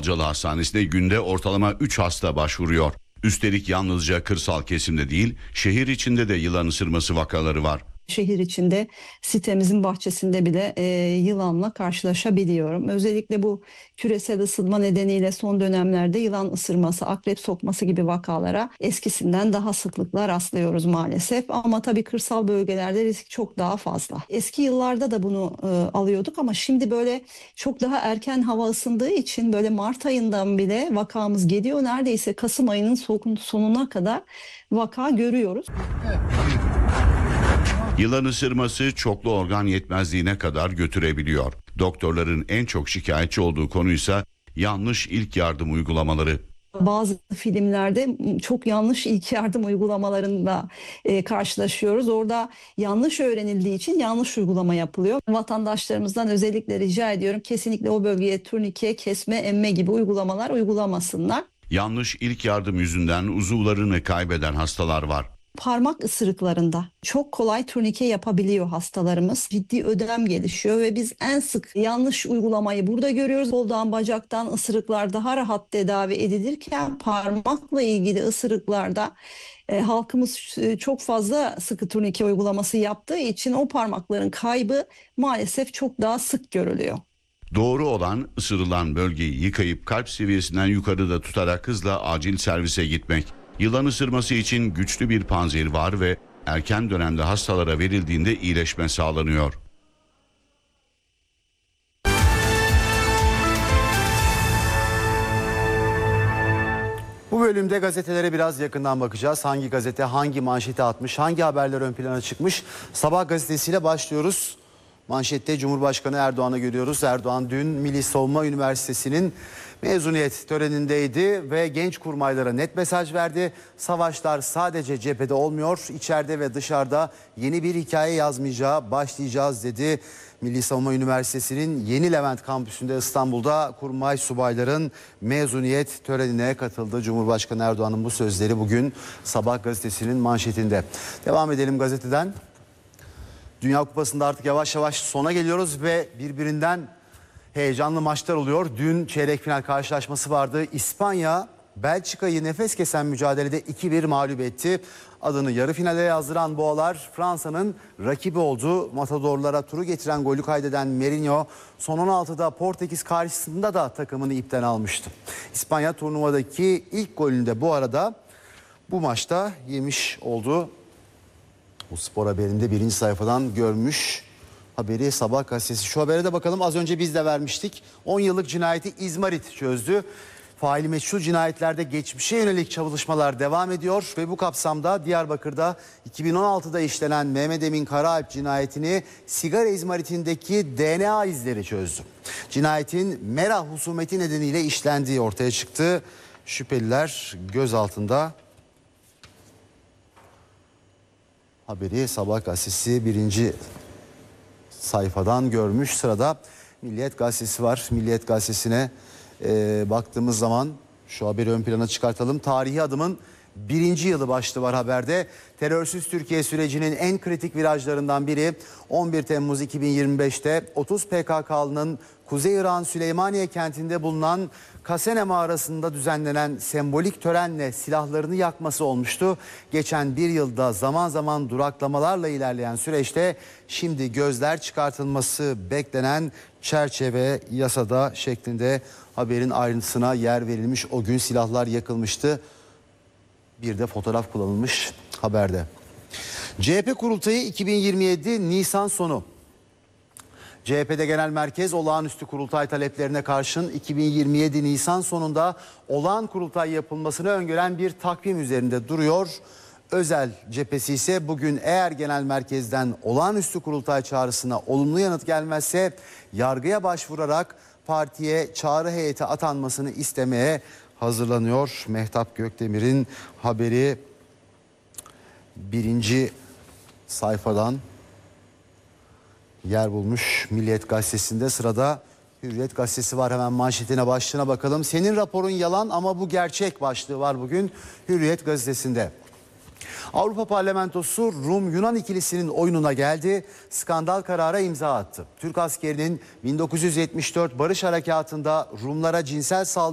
Balcalı Hastanesi'ne günde ortalama 3 hasta başvuruyor. Üstelik yalnızca kırsal kesimde değil, şehir içinde de yılan ısırması vakaları var. Şehir içinde sitemizin bahçesinde bile yılanla karşılaşabiliyorum. Özellikle bu küresel ısınma nedeniyle son dönemlerde yılan ısırması, akrep sokması gibi vakalara eskisinden daha sıklıkla rastlıyoruz maalesef. Ama tabii kırsal bölgelerde risk çok daha fazla. Eski yıllarda da bunu alıyorduk ama şimdi böyle çok daha erken hava ısındığı için böyle Mart ayından bile vakamız geliyor. Neredeyse Kasım ayının sonuna kadar vaka görüyoruz. Yılan ısırması çoklu organ yetmezliğine kadar götürebiliyor. Doktorların en çok şikayetçi olduğu konuysa yanlış ilk yardım uygulamaları. Bazı filmlerde çok yanlış ilk yardım uygulamalarında karşılaşıyoruz. Orada yanlış öğrenildiği için yanlış uygulama yapılıyor. Vatandaşlarımızdan özellikle rica ediyorum, kesinlikle o bölgeye turnike, kesme, emme gibi uygulamalar uygulamasınlar. Yanlış ilk yardım yüzünden uzuvlarını kaybeden hastalar var. Parmak ısırıklarında çok kolay turnike yapabiliyor hastalarımız. Ciddi ödem gelişiyor ve biz en sık yanlış uygulamayı burada görüyoruz. Koldan, bacaktan ısırıklar daha rahat tedavi edilirken parmakla ilgili ısırıklarda halkımız çok fazla sıkı turnike uygulaması yaptığı için o parmakların kaybı maalesef çok daha sık görülüyor. Doğru olan ısırılan bölgeyi yıkayıp kalp seviyesinden yukarıda tutarak hızla acil servise gitmek. Yılan ısırması için güçlü bir panzehir var ve erken dönemde hastalara verildiğinde iyileşme sağlanıyor. Bu bölümde gazetelere biraz yakından bakacağız. Hangi gazete hangi manşeti atmış, hangi haberler ön plana çıkmış? Sabah gazetesiyle başlıyoruz. Manşette Cumhurbaşkanı Erdoğan'ı görüyoruz. Erdoğan dün Milli Savunma Üniversitesi'nin mezuniyet törenindeydi ve genç kurmaylara net mesaj verdi. Savaşlar sadece cephede olmuyor, içeride ve dışarıda yeni bir hikaye yazmayacağı başlayacağız dedi. Milli Savunma Üniversitesi'nin Yeni Levent kampüsünde İstanbul'da kurmay subayların mezuniyet törenine katıldı. Cumhurbaşkanı Erdoğan'ın bu sözleri bugün Sabah gazetesinin manşetinde. Devam edelim gazeteden. Dünya Kupası'nda artık yavaş yavaş sona geliyoruz ve birbirinden heyecanlı maçlar oluyor. Dün çeyrek final karşılaşması vardı. İspanya Belçika'yı nefes kesen mücadelede 2-1 mağlup etti. Adını yarı finale yazdıran Boğalar Fransa'nın rakibi oldu. Matadorlara turu getiren golü kaydeden Mourinho son 16'da Portekiz karşısında da takımını ipten almıştı. İspanya turnuvadaki ilk golünü de bu arada bu maçta yemiş oldu. Bu spor haberinde birinci sayfadan görmüş haberi Sabah gazetesi. Şu habere de bakalım, az önce biz de vermiştik. 10 yıllık cinayeti İzmarit çözdü. Faili meçhul cinayetlerde geçmişe yönelik çalışmalar devam ediyor ve bu kapsamda Diyarbakır'da 2016'da işlenen Mehmet Emin Karaalp cinayetini sigara izmaritindeki DNA izleri çözdü. Cinayetin mera husumeti nedeniyle işlendiği ortaya çıktı. Şüpheliler gözaltında. Haberi Sabah gazetesi birinci sayfadan görmüş. Sırada Milliyet gazetesi var. Milliyet gazetesine baktığımız zaman şu haberi ön plana çıkartalım. Tarihi adımın birinci yılı başlığı var haberde. Terörsüz Türkiye sürecinin en kritik virajlarından biri 11 Temmuz 2025'te 30 PKK'lının Kuzey İran Süleymaniye kentinde bulunan Kasene mağarasında düzenlenen sembolik törenle silahlarını yakması olmuştu. Geçen bir yılda zaman zaman duraklamalarla ilerleyen süreçte şimdi gözler çıkartılması beklenen çerçeve yasada şeklinde haberin ayrıntısına yer verilmiş. O gün silahlar yakılmıştı. Bir de fotoğraf kullanılmış haberde. CHP kurultayı 2027 Nisan sonu. CHP'de genel merkez olağanüstü kurultay taleplerine karşın 2027 Nisan sonunda olağan kurultay yapılmasını öngören bir takvim üzerinde duruyor. Özel cephesi ise bugün eğer genel merkezden olağanüstü kurultay çağrısına olumlu yanıt gelmezse yargıya başvurarak partiye çağrı heyeti atanmasını istemeye hazırlanıyor. Mehtap Gökdemir'in haberi birinci sayfadan yer bulmuş Milliyet gazetesinde. Sırada Hürriyet gazetesi var, hemen manşetine başlığına bakalım. Senin raporun yalan ama bu gerçek başlığı var bugün Hürriyet gazetesinde. Avrupa Parlamentosu Rum-Yunan ikilisinin oyununa geldi. Skandal karara imza attı. Türk askerinin 1974 Barış Harekatı'nda Rumlara cinsel saldırı